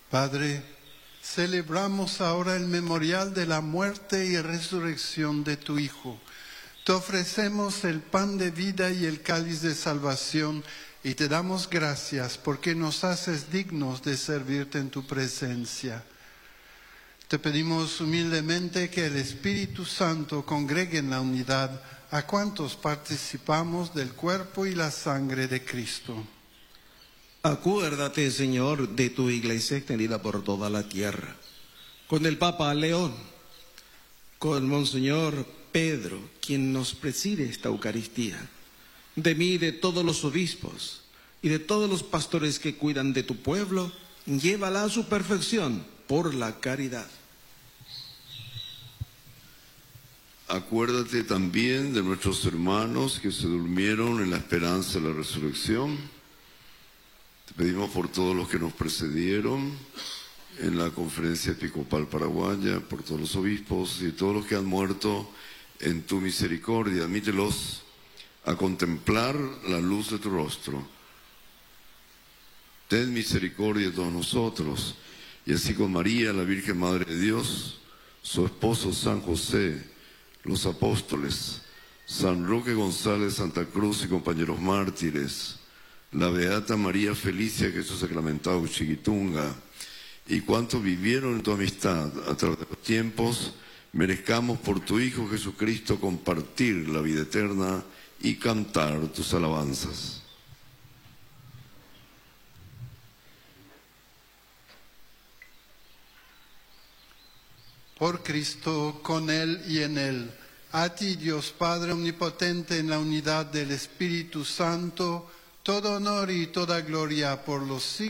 Padre, celebramos ahora el memorial de la muerte y resurrección de tu Hijo. Te ofrecemos el pan de vida y el cáliz de salvación y te damos gracias porque nos haces dignos de servirte en tu presencia. Te pedimos humildemente que el Espíritu Santo congregue en la unidad a cuantos participamos del cuerpo y la sangre de Cristo. Acuérdate, Señor, de tu iglesia extendida por toda la tierra, con el Papa León, con Monseñor Pedro, quien nos preside esta Eucaristía, de mí y de todos los obispos y de todos los pastores que cuidan de tu pueblo, llévala a su perfección por la caridad. Acuérdate también de nuestros hermanos que se durmieron en la esperanza de la resurrección. Te pedimos por todos los que nos precedieron en la Conferencia Episcopal Paraguaya, por todos los obispos y todos los que han muerto en tu misericordia. Admítelos a contemplar la luz de tu rostro. Ten misericordia de todos nosotros, y así con María, la Virgen Madre de Dios, su esposo San José, los apóstoles, San Roque González, Santa Cruz y compañeros mártires, la Beata María Felicia Jesús Sacramentado Chiquitunga, y cuantos vivieron en tu amistad a través de los tiempos, merezcamos por tu Hijo Jesucristo compartir la vida eterna y cantar tus alabanzas. Por Cristo, con Él y en Él, a ti, Dios Padre Omnipotente, en la unidad del Espíritu Santo, todo honor y toda gloria por los siglos